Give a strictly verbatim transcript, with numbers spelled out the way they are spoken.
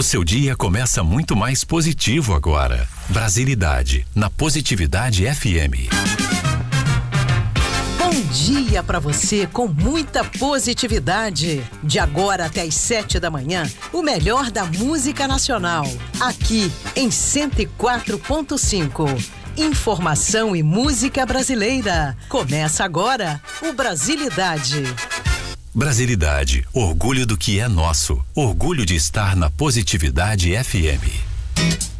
seu dia começa muito mais positivo agora. Brasilidade, na Positividade F M. Bom dia para você com muita positividade. De agora até às sete da manhã, o melhor da música nacional. Aqui em cento e quatro ponto cinco. Informação e música brasileira. Começa agora o Brasilidade. Brasilidade, orgulho do que é nosso. Orgulho de estar na Positividade F M.